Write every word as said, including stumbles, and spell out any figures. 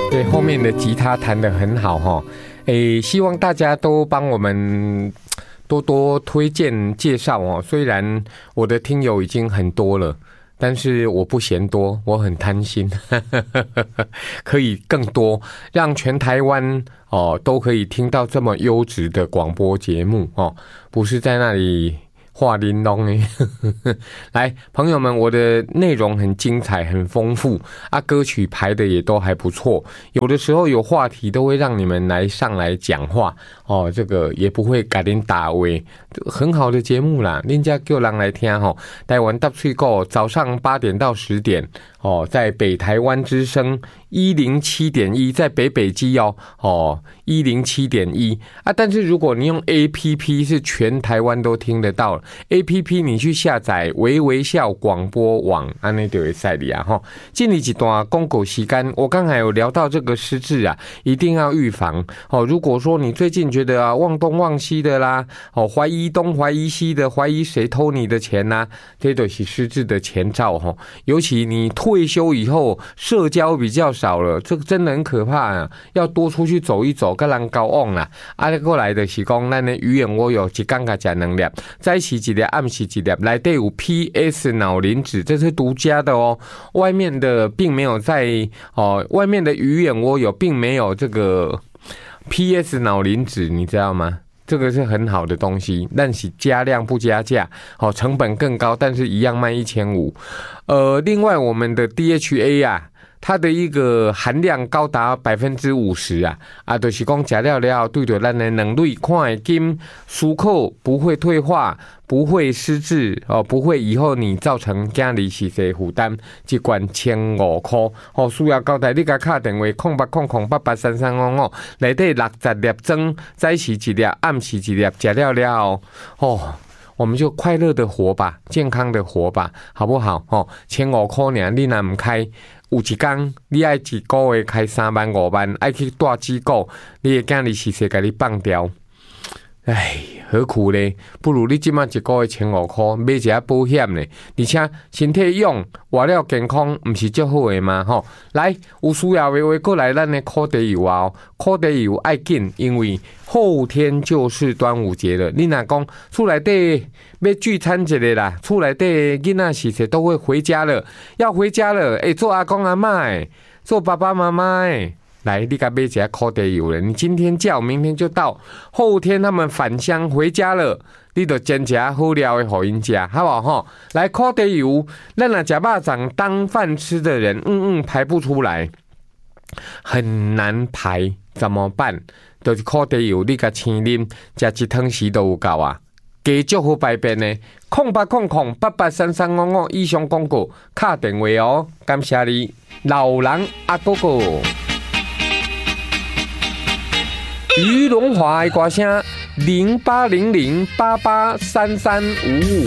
对，后面的吉他弹得很好哈，诶，希望大家都帮我们多多推荐介绍哦。虽然我的听友已经很多了，但是我不嫌多，我很贪心，可以更多，让全台湾哦都可以听到这么优质的广播节目哦，不是在那里话玲珑呢。来，朋友们，我的内容很精彩，很丰富啊，歌曲排的也都还不错，有的时候有话题都会让你们来上来讲话哦，这个也不会给您打位，很好的节目啦，人家叫人来听吼。台湾搭喙鼓早上八点到十点哦，在北台湾之声一零七点一，在北北基哦哦一零七点一啊，但是如果你用 A P P 是全台湾都听得到了。A P P 你去下载微微笑广播网，安内就会赛里啊哈。进一段公狗时间，我刚才有聊到这个失智啊，一定要预防哦。如果说你最近觉得啊忘东忘西的啦，哦怀疑东怀疑西的，怀疑谁偷你的钱呐、啊，这都是失智的前兆哈。尤其你退休以后，社交比较少了，这个真的很可怕啊！要多出去走一走，跟人交往啦。啊，过来的是讲，咱的鱼眼我有一天甲食两粒，早起一粒，暗时一粒，内底有 P S 脑磷脂，这是独家的哦。外面的并没有在哦，外面的鱼眼窝有，并没有这个 P S 脑磷脂，你知道吗？这个是很好的东西，但是加量不加价，好、哦，成本更高，但是一样卖一千五。呃，另外我们的 D H A 啊。它的一个含量高达百分之五十啊啊，就是讲吃了了，对着咱的能力看会金漱口不会退化，不会失智哦，不会以后你造成家里是谁负担，一罐千五块哦，需要交代你甲打电话空八空空八八三三五五，内底六十粒装，早时一粒，暗时一粒，吃了了哦。我们就快乐的活吧，健康的活吧，好不好？哦，千五块呢，你若唔开，有一天你爱一个月开三万五万，爱去大机构，你的囝儿是谁给你放掉？唉，何苦呢？不如你即马一个月千五块买一下保险呢，而且身体用活了健康，唔是最好的吗？吼，来有需要的话，过来咱的苦茶油啊，苦茶油爱紧，因为后天就是端午节了。你若讲厝内底要聚餐一下啦，厝内底囡仔是谁都会回家了，要回家了，哎、欸，做阿公阿嬷，做爸爸妈妈诶。来，你该买一下苦茶油了。你今天叫，明天就到，后天他们返乡回家了，你就煎一下好料的给因吃，好不好哈？来，苦茶油，咱若吃肉粽当饭吃的人，嗯嗯排不出来，很难排，怎么办？就是苦茶油，你甲青啉，吃一汤匙都有够啊！加祝福排便呢，空八空空八八三三五五以上广告，卡电话哦，感谢你，老人阿哥哥。于龙华的歌声零八零零八八三三五五。